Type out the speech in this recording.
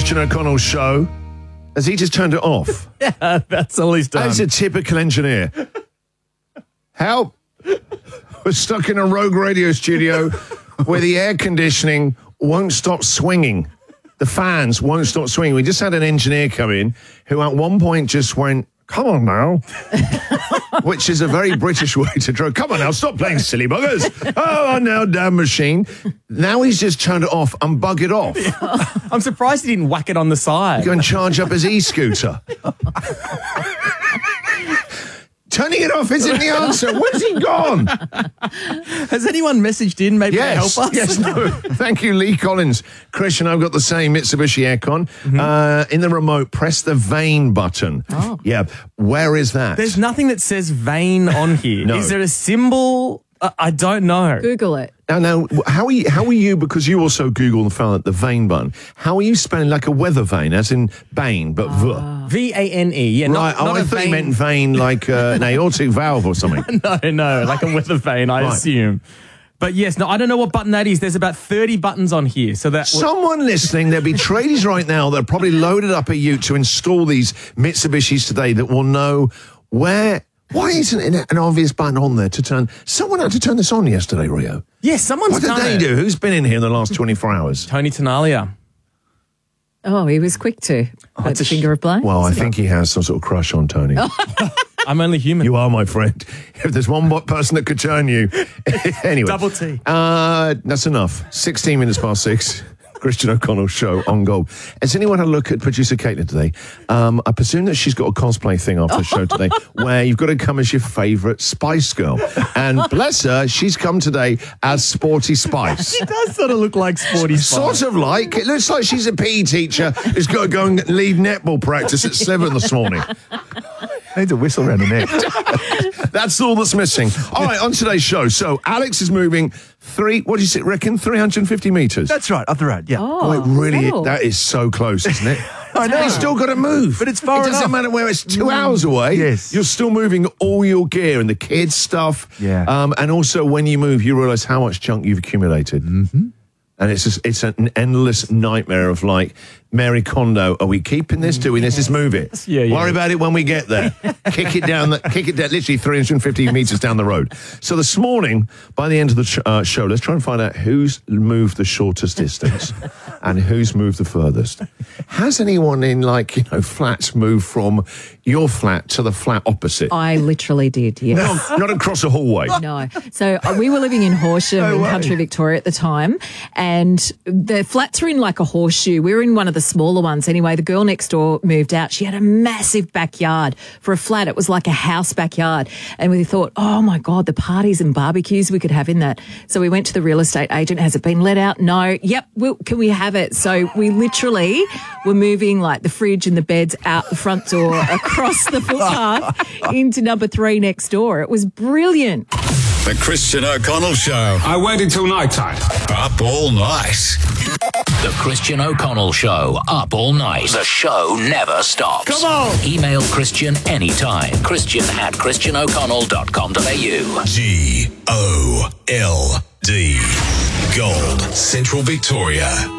Christian O'Connell show. Has he just turned it off? Yeah, that's all he's done. That's a typical engineer. Help. We're stuck in a rogue radio studio where the air conditioning won't stop swinging. The fans won't stop swinging. We just had an engineer come in who at one point just went, come on now, which is a very British way to draw. Come on now, stop playing silly buggers. Oh, now, damn machine. Now he's just turned it off and bug it off. I'm surprised he didn't whack it on the side. Go and charge up his e-scooter. Turning it off isn't the answer. Where's he gone? Has anyone messaged in maybe to help us? Yes, no. Thank you, Lee Collins. Christian, I've got the same Mitsubishi aircon. In the remote, press the vane button. Oh. Yeah. Where is that? There's nothing that says vein on here. No. Is there a symbol? I don't know. Google it. Now, how are you, because you also Google and found the vane button, how are you spelling like a weather vane, as in Bane, but V-A-N-E. Yeah, right, not I a thought vein. you meant vein like an aortic valve or something. No, like a weather vane, I assume. But yes, no, I don't know what button that is. There's about 30 buttons on here. So that Someone listening, there'll be tradies right now that are probably loaded up a ute to install these Mitsubishis today that will know why isn't an obvious button on there to turn... Someone had to turn this on yesterday, Rio. Yes, someone's What did done they it. do? Who's been in here in the last 24 hours? Tony Tenalia. Oh, he was quick to put the finger of blame. Well, I think he has some sort of crush on Tony. I'm only human. You are, my friend. If there's one person that could turn you... Anyway. Double T. That's enough. 16 minutes past 6. Christian O'Connell show on Gold. Has anyone had a look at producer Caitlin today? I presume that she's got a cosplay thing after the show today where you've got to come as your favourite Spice Girl. And bless her, she's come today as Sporty Spice. She does sort of look like Sporty Spice. Sort of like. It looks like she's a PE teacher who's got to go and lead netball practice at 7 this morning. Needs a whistle around the neck. That's all that's missing. All right, on today's show. So Alex is moving 350 metres? That's right, up the road, yeah. Oh, it really cool. that is so close, isn't it? I know. You've still got to move. But it's far It doesn't enough. matter where it's 2 hours away. Yes. You're still moving all your gear and the kids' stuff. Yeah. And also when you move, you realise how much junk you've accumulated. Mm-hmm. And it's an endless nightmare of like, Mary Kondo, are we keeping this, doing this? Just move it. Yeah. Worry about it when we get there. Kick it down, literally 350 metres down the road. So this morning, by the end of the show, let's try and find out who's moved the shortest distance and who's moved the furthest. Has anyone in flats moved from your flat to the flat opposite? I literally did, yes. Not across a hallway. No. So we were living in Horsham in country Victoria at the time, and the flats were in like a horseshoe. We were in one of the smaller ones. Anyway, the girl next door moved out. She had a massive backyard for a flat. It was like a house backyard. And we thought, oh my God, the parties and barbecues we could have in that. So we went to the real estate agent. Has it been let out? No. Yep. Can we have it? So we literally were moving like the fridge and the beds out the front door, across the footpath into number 3 next door. It was brilliant. The Christian O'Connell Show. I waited till night time. Up all night. The Christian O'Connell Show, up all night. The show never stops. Come on! Email Christian anytime. Christian@christianoconnell.com.au. G-O-L-D. Gold. Central Victoria.